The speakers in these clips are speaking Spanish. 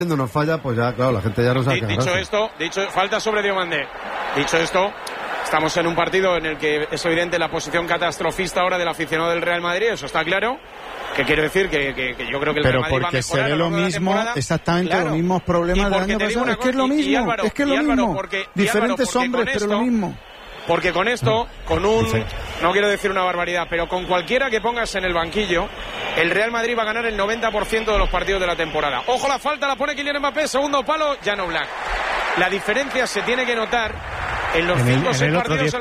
nos falla, pues ya, claro, la gente ya no sabe. Dicho falta sobre Diomandé. Dicho esto, estamos en un partido en el que es evidente la posición catastrofista ahora del aficionado del Real Madrid, eso está claro. Que quiero decir que yo creo que el Real Madrid va a mejorar. Pero porque se ve lo mismo, exactamente los mismos problemas del año pasado. Es que es lo mismo, es que es lo mismo. Diferentes hombres, pero lo mismo. Porque con esto, no quiero decir una barbaridad, pero con cualquiera que pongas en el banquillo, el Real Madrid va a ganar el 90% de los partidos de la temporada. Ojo, la falta la pone Kylian Mbappé, segundo palo, Jan Oblak. La diferencia se tiene que notar en los 5 o 6 partidos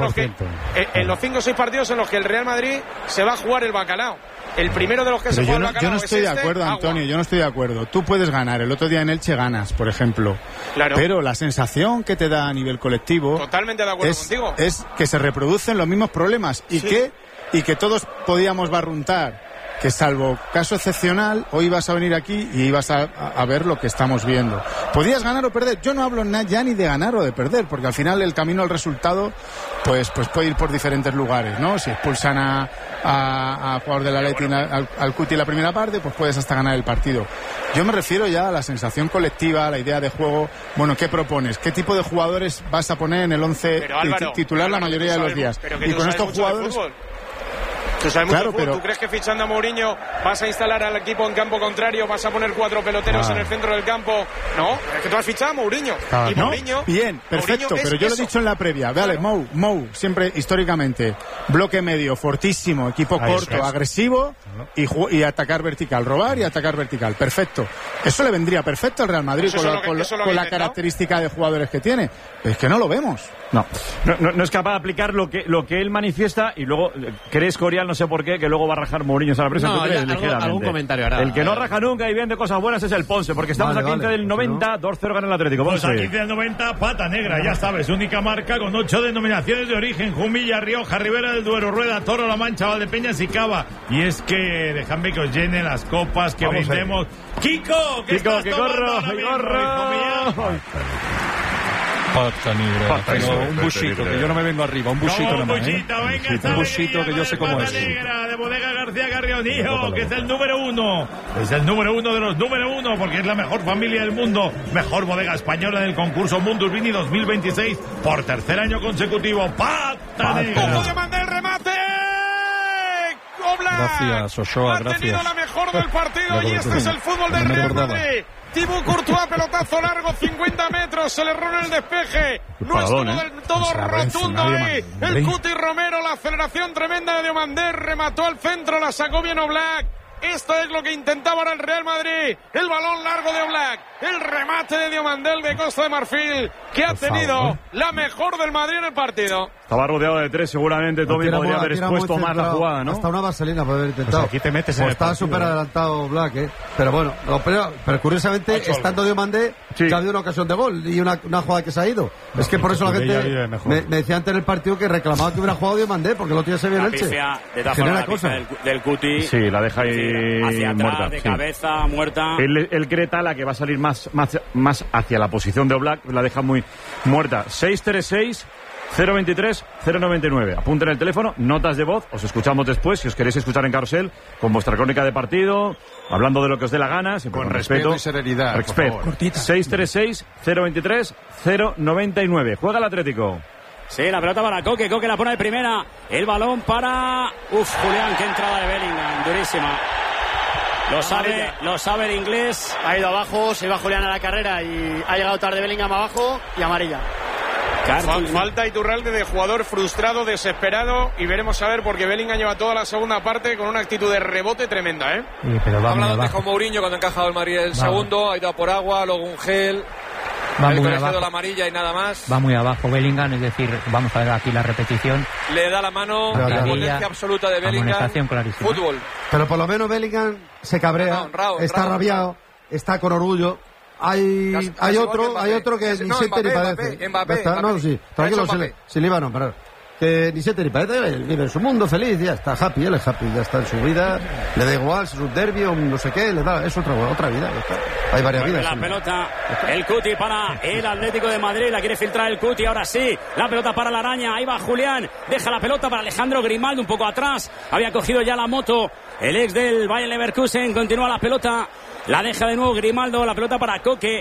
en los que el Real Madrid se va a jugar el bacalao. El primero de los que se juega el bacalao. Yo no estoy de acuerdo, Antonio, yo no estoy de acuerdo. Tú puedes ganar, el otro día en Elche ganas, por ejemplo. Claro. Pero la sensación que te da a nivel colectivo. Totalmente de acuerdo contigo. Es que se reproducen los mismos problemas y que todos podíamos barruntar. Que salvo caso excepcional, hoy ibas a venir aquí y ibas a ver lo que estamos viendo. Podías ganar o perder. Yo no hablo ya ni de ganar o de perder, porque al final el camino al resultado pues puede ir por diferentes lugares, ¿no? Si expulsan a jugador del Atleti al Cuti en la primera parte, pues puedes hasta ganar el partido. Yo me refiero ya a la sensación colectiva, a la idea de juego. Bueno, ¿qué propones? ¿Qué tipo de jugadores vas a poner en el 11 titular la mayoría de los días? Y con estos jugadores... Tú sabes mucho fútbol. ¿Tú crees que fichando a Mourinho vas a instalar al equipo en campo contrario, vas a poner 4 peloteros en el centro del campo? No, es que tú has fichado a Mourinho. Y Mourinho... Bien, perfecto, pero yo lo he dicho en la previa. Vale, Mou, siempre históricamente, bloque medio, fortísimo, equipo corto, agresivo y atacar vertical, robar y atacar vertical. Perfecto. Eso le vendría perfecto al Real Madrid con la característica de jugadores que tiene. Es que no lo vemos. No es capaz de aplicar lo que él manifiesta y luego crees Corial, no sé por qué, que luego va a rajar Mourinho a la presa. No, algún comentario hará. El que no raja nunca y viene cosas buenas es el Ponce, porque estamos a 15 del 90, 2-0 gana el Atlético. Pues a 15 del 90, pata negra, ya sabes, única marca con 8 denominaciones de origen: Jumilla, Rioja, Ribera del Duero, Rueda, Toro, La Mancha, Valdepeñas y Cava. Y es que dejadme que os llene las copas, que brindemos. Kiko, que corro. Pata negra. Un busito, que yo no me vengo arriba. Un busito nomás, un busito que yo sé cómo es. De Bodega García Carrionillo, que es el número 1. Es el número 1 de los número 1, porque es la mejor familia del mundo. Mejor bodega española del concurso Mundus Vini 2026 por tercer año consecutivo. Pata negra. ¡Ojo de mandar el remate! Oblak. Gracias, Ochoa, gracias. Ha tenido la mejor del partido y este es el fútbol del Real Madrid. Thibaut Courtois, pelotazo largo, 50 metros, se le erró en el despeje. No estuvo del todo rotundo ahí. El Cuti Romero, la aceleración tremenda de Diomandé, remató al centro, la sacó bien Oblak. Esto es lo que intentaba ahora el Real Madrid. El balón largo de Oblak, el remate de Diomandé de Costa de Marfil, que ha tenido la mejor del Madrid en el partido. Estaba rodeado de 3, seguramente Toby podría haber expuesto más la jugada, ¿no? Hasta una vaselina puede haber intentado. Pues aquí te metes en el está súper adelantado Black, Pero bueno, pero curiosamente, estando Diomandé, ya ha habido una ocasión de gol y una jugada que se ha ido. Es que por eso la gente me decía antes en el partido que reclamaba que hubiera jugado Diomandé, porque lo tiene se bien Elche. La pifia del Cuti. Sí, la deja ahí hacia atrás, muerta, de cabeza, muerta. Él cree Tala que va a salir más hacia la posición de Oblak, la deja muy muerta. 636 023 099. Apunten el teléfono, notas de voz, os escuchamos después si os queréis escuchar en Carrusel con vuestra crónica de partido, hablando de lo que os dé la gana, con respeto y serenidad. Respeto. 636 023 099. Juega el Atlético. Sí, la pelota para Coque la pone de primera. El balón para Julián, qué entrada de Bellingham, durísima. Lo sabe el inglés. Ha ido abajo, se iba Julián a la carrera y ha llegado tarde Bellingham abajo y amarilla. Falta Iturralde de jugador frustrado, desesperado, y veremos a ver, porque Bellingham lleva toda la segunda parte con una actitud de rebote tremenda, Sí, pero ha hablado antes con Mourinho cuando ha encajado el Madrid el segundo, ha ido a por agua, luego un gel. Va muy abajo. La amarilla y nada más. Va muy abajo Bellingham, es decir, vamos a ver aquí la repetición. Le da la mano, la potencia absoluta de Bellingham. Fútbol. Pero por lo menos Bellingham se cabrea, está rabiado, está con orgullo. Hay otro que ni siente ni padece. Mbappé. No, sí, tranquilo, si le iba a nombrar. Que ni siente ni padece, él vive en su mundo feliz, ya está happy, él es happy, ya está en su vida, le da igual si es un derbi o no sé qué, le da, es otra vida, ya está. Hay varias vidas. La pelota, el Cuti para el Atlético de Madrid, la quiere filtrar el Cuti, ahora sí, la pelota para la araña, ahí va Julián, deja la pelota para Alejandro Grimaldo un poco atrás, había cogido ya la moto, el ex del Bayer Leverkusen, continúa la pelota. La deja de nuevo Grimaldo, la pelota para Coque.